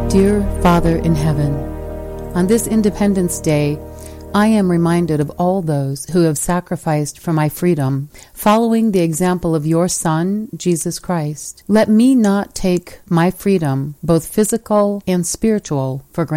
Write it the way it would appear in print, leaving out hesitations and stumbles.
Dear Father in heaven, on this Independence Day, I am reminded of all those who have sacrificed for my freedom, following the example of your Son, Jesus Christ. Let me not take my freedom, both physical and spiritual, for granted.